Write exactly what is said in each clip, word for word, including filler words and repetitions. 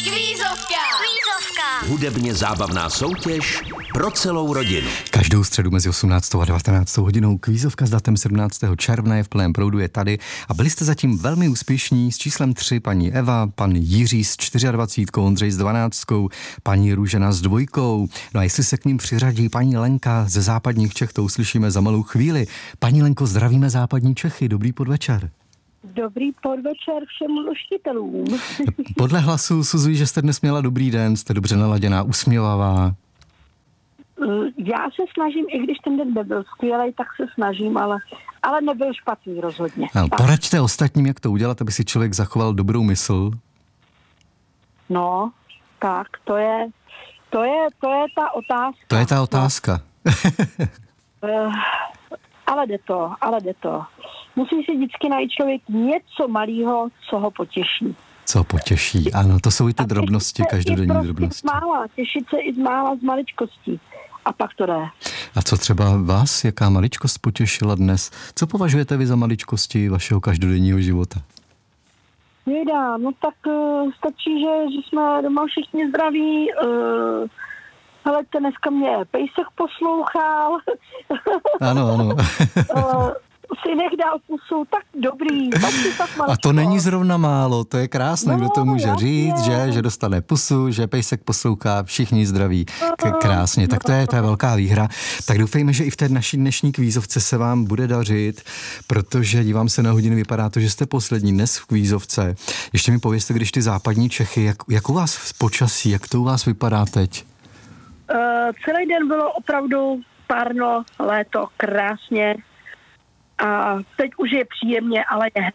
Kvízovka. Kvízovka. Hudebně zábavná soutěž pro celou rodinu. Každou středu mezi osmnáctou a devatenáctou hodinou kvízovka s datem sedmnáctého června je v plném proudu, je tady a byli jste zatím velmi úspěšní s číslem tři paní Eva, pan Jiří s dvacítkou čtyři, Ondřej s dvanáctkou, paní Růžena s dvojkou. No a jestli se k ním přiřadí paní Lenka ze západních Čech, to uslyšíme za malou chvíli. Paní Lenko, zdravíme západní Čechy, dobrý podvečer. Dobrý podvečer všem luštitelům. Podle hlasu usuzuji, že jste dnes měla dobrý den, jste dobře naladěná, usměvavá. Já se snažím, i když ten den nebyl skvělej, tak se snažím, ale, ale nebyl špatný rozhodně. No, poraďte ostatním, jak to udělat, aby si člověk zachoval dobrou mysl. No, tak, to je, to je, to je ta otázka. To je ta otázka. No. uh, ale jde to, ale jde to. Musí si vždycky najít člověk něco malého, co ho potěší. Co potěší, ano, to jsou i ty drobnosti, každodenní prostě drobnosti. Mála, těšit se i z mála, z maličkostí. A pak to jde. A co třeba vás, jaká maličkost potěšila dnes? Co považujete vy za maličkosti vašeho každodenního života? Jejda, no tak uh, stačí, že, že jsme doma všichni zdraví. Uh, hele, ten dneska mě pejsek poslouchal. Ano, ano. uh, Synek dal pusu, tak dobrý. Tak tak a to není zrovna málo, to je krásné, no, kdo to může jasně. říct, že, že dostane pusu, že pejsek poslouchá, všichni zdraví. K- krásně, tak to je, to je velká výhra. Tak doufejme, že i v té naší dnešní kvízovce se vám bude dařit, protože dívám se na hodiny, vypadá to, že jste poslední dnes v kvízovce. Ještě mi povězte, když ty západní Čechy, jak, jak u vás v počasí, jak to u vás vypadá teď? Uh, celý den bylo opravdu párno, léto, krásně. A teď už je příjemně, ale je.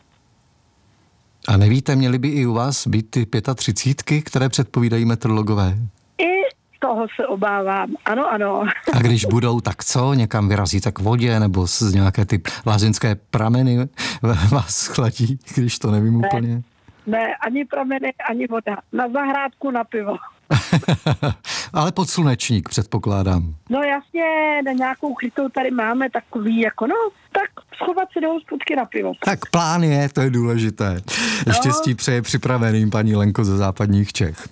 A nevíte, měly by i u vás být ty třicítky, které předpovídají meteorologové? I toho se obávám, ano, ano. A když budou, tak co? Někam vyrazíte k vodě, nebo z nějaké ty lázeňské prameny vás chladí, když to nevím ne, úplně? Ne, ani prameny, ani voda. Na zahrádku, na pivo. Ale pod slunečník, předpokládám. No jasně, na nějakou krytou tady máme takový, jako no, tak schovat si do hospodky na pivo. Tak plán je, to je důležité. No. Štěstí přeje připraveným paní Lenko ze západních Čech.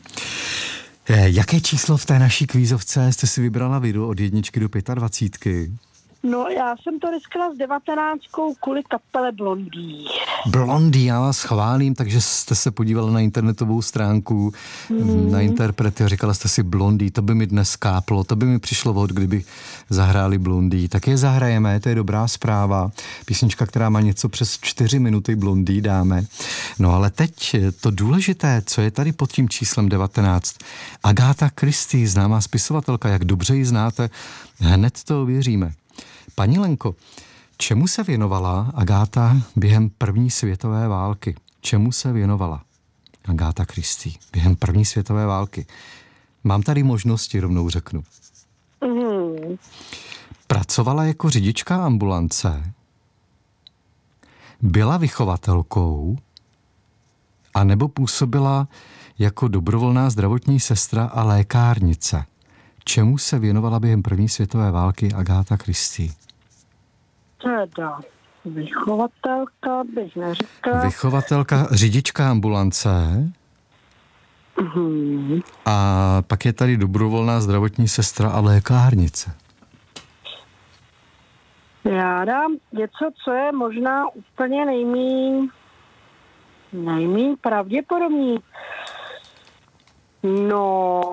Jaké číslo v té naší kvízovce jste si vybrala vy od jedničky do dvacítky? No já jsem to riskla s devatenáctkou kvůli kapele Blondý. Blondý, já vás chválím, takže jste se podívala na internetovou stránku, mm. na interprety a říkala jste si Blondý, to by mi dnes káplo, to by mi přišlo vhod, kdyby zahráli Blondý. Tak je zahrajeme, to je dobrá zpráva. Písnička, která má něco přes čtyři minuty, Blondý dáme. No ale teď to důležité, co je tady pod tím číslem devatenáct. Agatha Christie, známá spisovatelka, jak dobře ji znáte, hned to ověříme. Paní Lenko, čemu se věnovala Agatha během první světové války? Čemu se věnovala Agatha Christie během první světové války? Mám tady možnosti, rovnou řeknu. Mm. Pracovala jako řidička ambulance, byla vychovatelkou, anebo působila jako dobrovolná zdravotní sestra a lékárnice. Čemu se věnovala během první světové války Agatha Christie? Teda, vychovatelka bych neřekla. Vychovatelka, řidička ambulance Mm. a pak je tady dobrovolná zdravotní sestra a lékárnice. Já dám něco, co je možná úplně nejmíň, nejmíň pravděpodobný. No,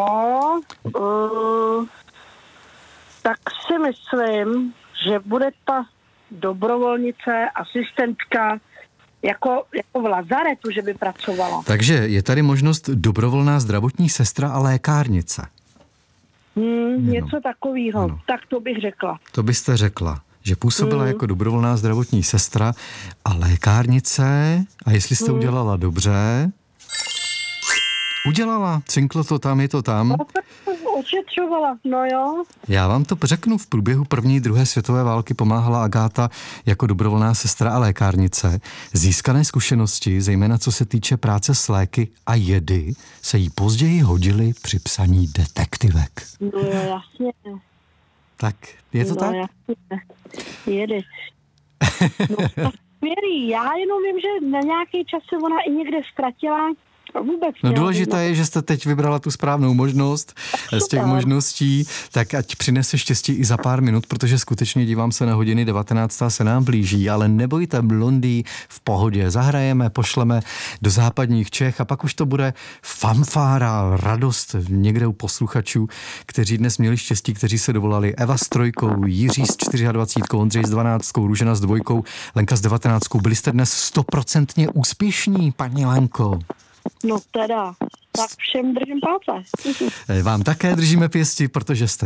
uh, tak si myslím, že bude ta dobrovolnice, asistentka, jako, jako v lazaretu, že by pracovala. Takže je tady možnost dobrovolná zdravotní sestra a lékárnice. Hmm, něco takového, Ano. tak to bych řekla. To byste řekla, že působila Hmm. jako dobrovolná zdravotní sestra a lékárnice. A jestli jste Hmm. udělala dobře, udělala, cinklo to tam, je to tam. No, tak to ošetřovala, no jo. Já vám to řeknu, v průběhu první, druhé světové války pomáhala Agáta jako dobrovolná sestra a lékárnice. Získané zkušenosti, zejména co se týče práce s léky a jedy, se jí později hodily při psaní detektivek. No jo, jasně. Tak, je to no, tak? jasně. Jedy. No, tak skvělý. Já jenom vím, že na nějaký čas se ona i někde ztratila A vůbec No měla důležité by- je, že jste teď vybrala tu správnou možnost z těch Super. možností, tak ať přinese štěstí i za pár minut, protože skutečně dívám se na hodiny, devatenáctá se nám blíží, ale nebojte, Blondý v pohodě. Zahrajeme, pošleme do západních Čech a pak už to bude fanfára, radost někde u posluchačů, kteří dnes měli štěstí, kteří se dovolali Eva s trojkou, Jiří s dvacítkou, Ondřej s dvanáctkou, Růžena s dvojkou, Lenka s devatenáctkou. Byli jste dnes stoprocentně úspěšní, paní Lenko. No teda, tak všem držím palce. Vám také držíme pěsti, protože jste